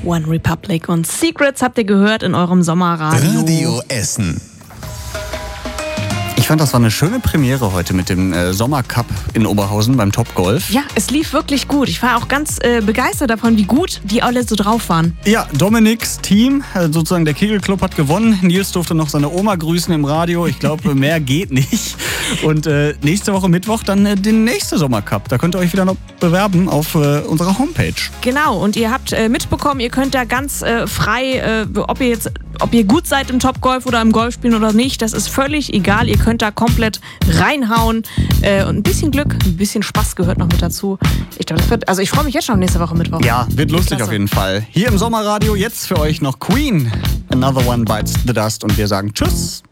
One Republic und Secrets habt ihr gehört in eurem Sommerradio. Radio Essen. Ich fand, das war eine schöne Premiere heute mit dem Sommercup in Oberhausen beim Topgolf. Ja, es lief wirklich gut. Ich war auch ganz begeistert davon, wie gut die alle so drauf waren. Ja, Dominiks Team, sozusagen der Kegelclub, hat gewonnen. Nils durfte noch seine Oma grüßen im Radio. Ich glaube, mehr geht nicht. Und nächste Woche Mittwoch dann den nächsten Sommercup. Da könnt ihr euch wieder noch bewerben auf unserer Homepage. Genau, und ihr habt mitbekommen, ihr könnt da ganz frei, ob ihr gut seid im Topgolf oder im Golfspielen oder nicht, das ist völlig egal. Ihr könnt da komplett reinhauen. Und ein bisschen Glück, ein bisschen Spaß gehört noch mit dazu. Ich glaube, ich freue mich jetzt schon auf nächste Woche Mittwoch. Ja, wird lustig auf jeden Fall. Hier im Sommerradio jetzt für euch noch Queen. Another One Bites the Dust. Und wir sagen Tschüss.